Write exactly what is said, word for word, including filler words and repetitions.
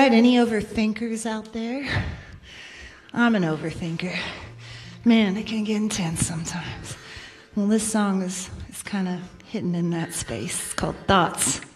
right, any overthinkers out there? I'm an overthinker. Man, it can get intense sometimes. Well, this song is, is kind of hitting in that space. It's called Thoughts.